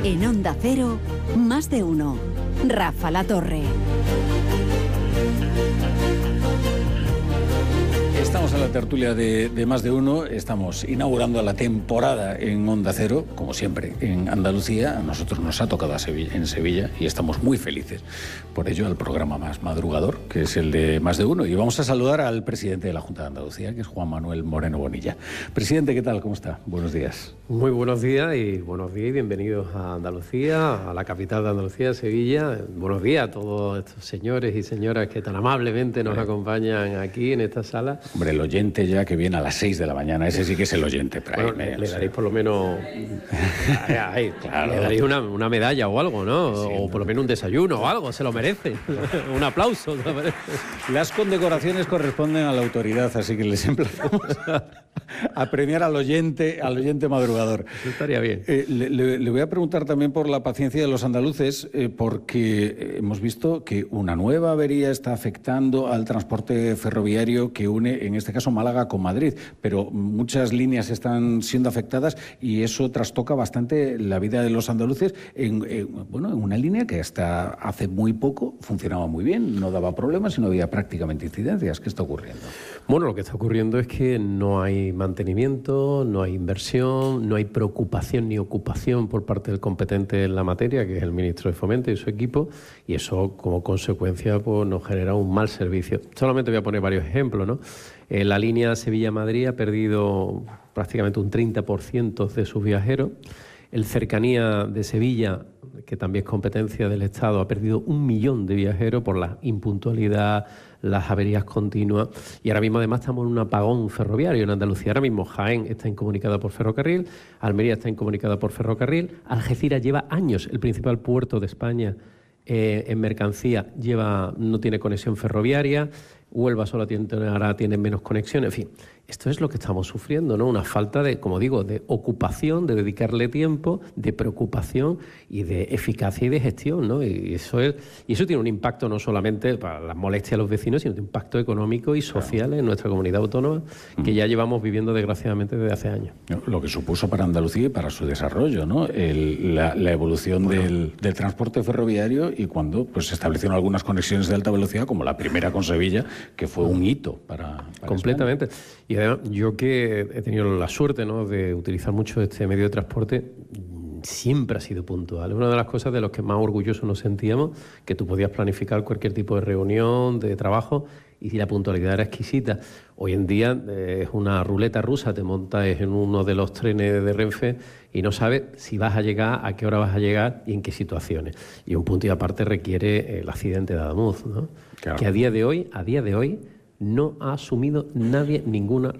En Onda Cero, Más de Uno. Rafa La Torre. Estamos en la tertulia de Más de Uno, estamos inaugurando la temporada en Onda Cero, como siempre, en Andalucía. A nosotros nos ha tocado en Sevilla y estamos muy felices por ello, al programa más madrugador, que es el de Más de Uno. Y vamos a saludar al presidente de la Junta de Andalucía, que es Juan Manuel Moreno Bonilla. Presidente, ¿qué tal? ¿Cómo está? Buenos días. Muy buenos días y bienvenidos a Andalucía, a la capital de Andalucía, Sevilla. Buenos días a todos estos señores y señoras que tan amablemente nos acompañan aquí en esta sala. Hombre, el oyente ya que viene a las 6 de la mañana, ese sí que es el oyente. Bueno, le daréis por lo menos claro. Le daréis una medalla o algo, ¿no? Sí, o por lo menos un desayuno o algo, se lo merece. Un aplauso. Se lo merece. Las condecoraciones corresponden a la autoridad, así que les emplazamos a premiar al oyente madrugador. Eso estaría bien. Le voy a preguntar también por la paciencia de los andaluces, porque hemos visto que una nueva avería está afectando al transporte ferroviario que une, en este caso, Málaga con Madrid, pero muchas líneas están siendo afectadas y eso trastoca bastante la vida de los andaluces en una línea que hasta hace muy poco funcionaba muy bien, no daba problemas y no había prácticamente incidencias. ¿Qué está ocurriendo? Bueno, lo que está ocurriendo es que no hay mantenimiento, no hay inversión, no hay preocupación ni ocupación por parte del competente en la materia, que es el ministro de Fomento y su equipo, y eso como consecuencia pues, nos genera un mal servicio. Solamente voy a poner varios ejemplos, ¿no? La línea Sevilla-Madrid ha perdido prácticamente un 30% de sus viajeros. El Cercanía de Sevilla, que también es competencia del Estado, ha perdido 1 millón de viajeros por la impuntualidad, las averías continuas. Y ahora mismo además estamos en un apagón ferroviario en Andalucía. Ahora mismo Jaén está incomunicada por ferrocarril, Almería está incomunicada por ferrocarril, Algeciras lleva años, el principal puerto de España en mercancía, no tiene conexión ferroviaria, Huelva solo tiene menos conexión, en fin. Esto es lo que estamos sufriendo, ¿no? Una falta de, como digo, de ocupación, de dedicarle tiempo, de preocupación y de eficacia y de gestión, ¿no? Y eso tiene un impacto no solamente para las molestias de los vecinos, sino un impacto económico y social en nuestra comunidad autónoma, que ya llevamos viviendo desgraciadamente desde hace años. Lo que supuso para Andalucía y para su desarrollo, ¿no? La evolución del transporte ferroviario y cuando pues, se establecieron algunas conexiones de alta velocidad, como la primera con Sevilla, que fue un hito para completamente. España. Y además, yo que he tenido la suerte, ¿no?, de utilizar mucho este medio de transporte, siempre ha sido puntual. Una de las cosas de las que más orgullosos nos sentíamos, que tú podías planificar cualquier tipo de reunión, de trabajo, y la puntualidad era exquisita. Hoy en día es una ruleta rusa, te montas en uno de los trenes de Renfe y no sabes si vas a llegar, a qué hora vas a llegar y en qué situaciones. Y un punto y aparte requiere el accidente de Adamuz, ¿no? Claro. Que a día de hoy no ha asumido nadie ninguna